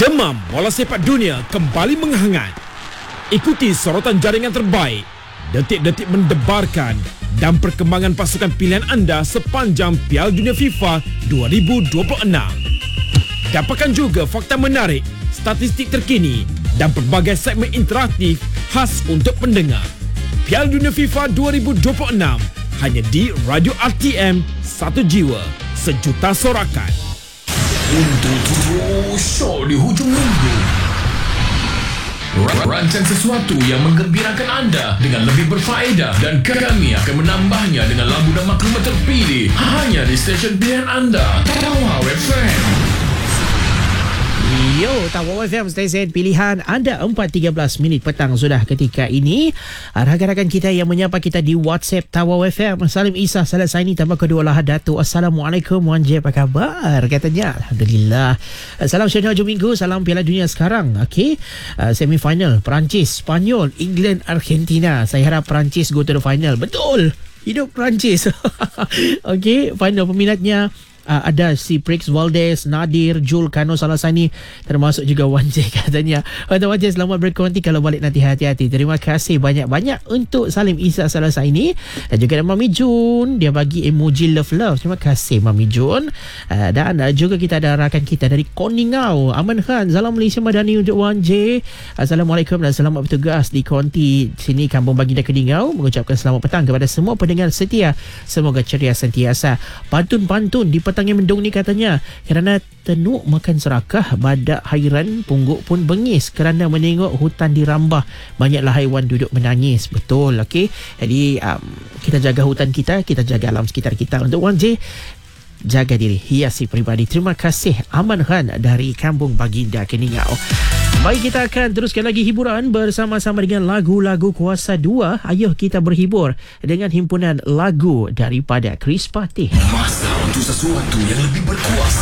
Demam bola sepak dunia kembali menghangat. Ikuti sorotan jaringan terbaik, detik-detik mendebarkan dan perkembangan pasukan pilihan anda sepanjang Piala Dunia FIFA 2026. Dapatkan juga fakta menarik, statistik terkini dan pelbagai segmen interaktif khas untuk pendengar. Piala Dunia FIFA 2026 hanya di Radio RTM, satu jiwa, sejuta sorakan. Untuk show di hujung minggu, rancang sesuatu yang menggembirakan anda dengan lebih berfaedah, dan kami akan menambahnya dengan lagu dan maklumat terpilih hanya di stesen pilihan anda, Tawau FM. Yo, Tawau FM, stesen pilihan anda. 4.13 petang sudah ketika ini. Rakan-rakan kita yang menyapa kita di WhatsApp Tawau FM, Salim Isa Salasaini tambah kedua lah Datuk. Assalamualaikum Wan J, apa khabar? Katanya Alhamdulillah. Salam syariah hujung minggu, salam Piala Dunia sekarang. Okey, semifinal Perancis, Spanyol, England, Argentina. Saya harap Perancis go to the final. Betul, hidup Perancis. Okey, final peminatnya ada si Prix Valdez, Nadir, Jul, Kano Salasani, termasuk juga Wan J katanya. Wan J selamat berkonti, kalau balik nanti hati-hati. Terima kasih banyak-banyak untuk Salim Isa Salasani dan juga Mami Jun, dia bagi emoji love. Terima kasih Mami Jun. Dan juga kita ada rakan kita dari Koningau, Aman Khan. Salam Malaysia Madani untuk Wan J. Assalamualaikum dan selamat bertugas di konti sini Kampung Baginda Koningau. Mengucapkan selamat petang kepada semua pendengar setia. Semoga ceria sentiasa. Pantun-pantun di petang yang mendung ni katanya, kerana tenuk makan serakah, badak hairan, pungguk pun bengis kerana menengok hutan dirambah, banyaklah haiwan duduk menangis. Betul, okey. Jadi kita jaga hutan kita, kita jaga alam sekitar kita. Untuk Wan J, jaga diri, hiasi peribadi. Terima kasih Aman Khan dari Kampung Baginda Koningau. Baik, kita akan teruskan lagi hiburan bersama-sama dengan lagu-lagu Kuasa 2. Ayuh kita berhibur dengan himpunan lagu daripada Chris Patih. Masa untuk sesuatu yang lebih berkuasa.